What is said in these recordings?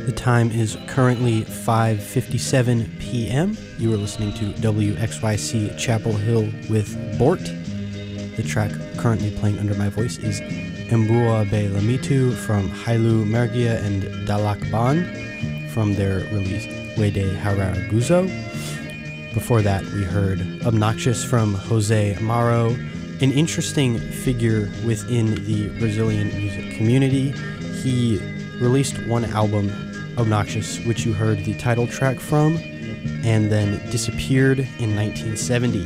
The time is currently 5:57 p.m. You are listening to WXYC Chapel Hill with Bort. The track currently playing under my voice is Mbua Be Lamitu from Hailu Mergia and Dalak Ban from their release Wede Haraguzo. Before that, we heard Obnoxious from Jose Amaro, an interesting figure within the Brazilian music community. He released one album, Obnoxious, which you heard the title track from, and then disappeared in 1970.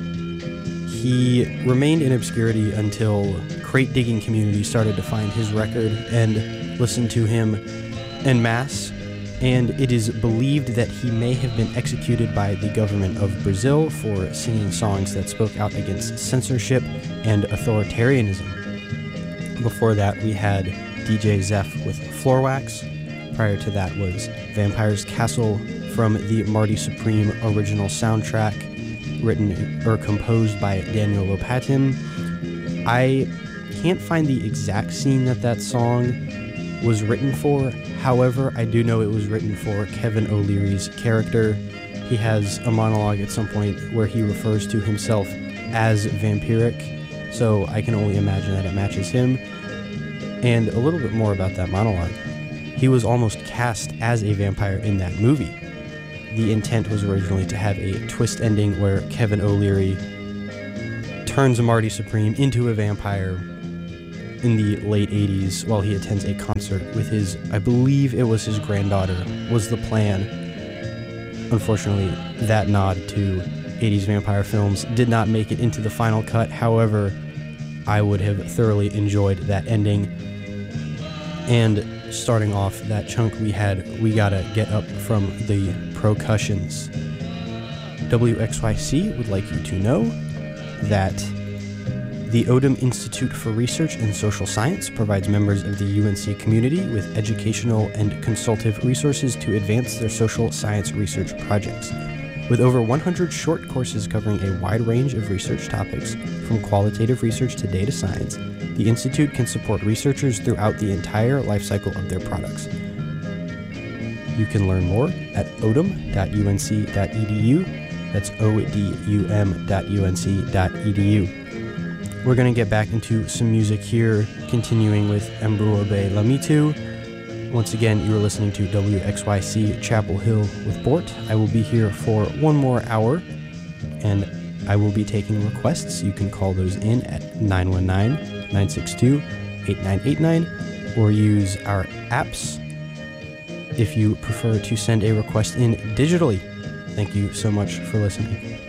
He remained in obscurity until crate digging community started to find his record and listen to him en masse, and it is believed that he may have been executed by the government of Brazil for singing songs that spoke out against censorship and authoritarianism. Before that, we had DJ Zeph with Floorwax. Prior to that was Vampire's Castle from the Marty Supreme original soundtrack, written or composed by Daniel Lopatin. I can't find the exact scene that song was written for. However, I do know it was written for Kevin O'Leary's character. He has a monologue at some point where he refers to himself as vampiric, so I can only imagine that it matches him. And a little bit more about that monologue. He was almost cast as a vampire in that movie. The intent was originally to have a twist ending where Kevin O'Leary turns Marty Supreme into a vampire in the late 80s while he attends a concert with his, I believe it was his granddaughter, was the plan. Unfortunately, that nod to 80s vampire films did not make it into the final cut. However, I would have thoroughly enjoyed that ending. And starting off that chunk, we had We Gotta Get Up from the Percussions. WXYC would like you to know that the Odum Institute for Research in Social Science provides members of the UNC community with educational and consultative resources to advance their social science research projects. With over 100 short courses covering a wide range of research topics, from qualitative research to data science, the Institute can support researchers throughout the entire life cycle of their products. You can learn more at odum.unc.edu. That's odum.unc.edu. We're going to get back into some music here, continuing with Mbua Be Lamitu. Once again, you are listening to WXYC Chapel Hill with Bort. I will be here for one more hour, and I will be taking requests. You can call those in at 919-962-8989 or use our apps if you prefer to send a request in digitally. Thank you so much for listening.